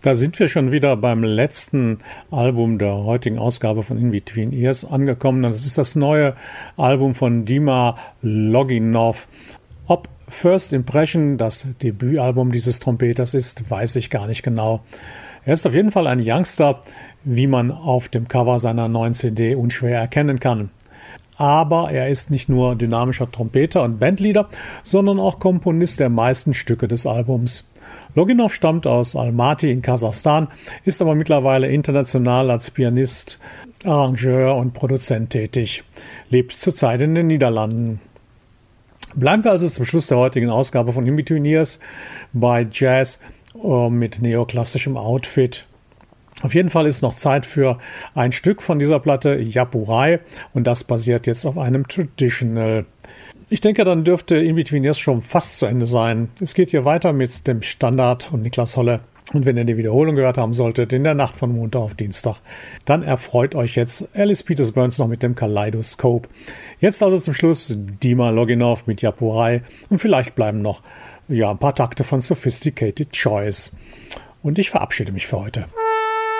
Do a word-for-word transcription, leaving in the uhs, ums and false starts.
Da sind wir schon wieder beim letzten Album der heutigen Ausgabe von In Between Ears angekommen. Das ist das neue Album von Dima Loginov. Ob First Impression das Debütalbum dieses Trompeters ist, weiß ich gar nicht genau. Er ist auf jeden Fall ein Youngster, wie man auf dem Cover seiner neuen C D unschwer erkennen kann. Aber er ist nicht nur dynamischer Trompeter und Bandleader, sondern auch Komponist der meisten Stücke des Albums. Loginov stammt aus Almaty in Kasachstan, ist aber mittlerweile international als Pianist, Arrangeur und Produzent tätig, lebt zurzeit in den Niederlanden. Bleiben wir also zum Schluss der heutigen Ausgabe von In Between Ears bei Jazz äh, mit neoklassischem Outfit. Auf jeden Fall ist noch Zeit für ein Stück von dieser Platte, Yapurei, und das basiert jetzt auf einem Traditional. Ich denke, dann dürfte In Between Ears schon fast zu Ende sein. Es geht hier weiter mit dem Standard und Niklas Holle. Und wenn ihr die Wiederholung gehört haben solltet, in der Nacht von Montag auf Dienstag, dann erfreut euch jetzt Alice Peters Burns noch mit dem Kaleidoskop. Jetzt also zum Schluss Dima Loginov mit Yapurei und vielleicht bleiben noch ja, ein paar Takte von Sophisticated Choice. Und ich verabschiede mich für heute.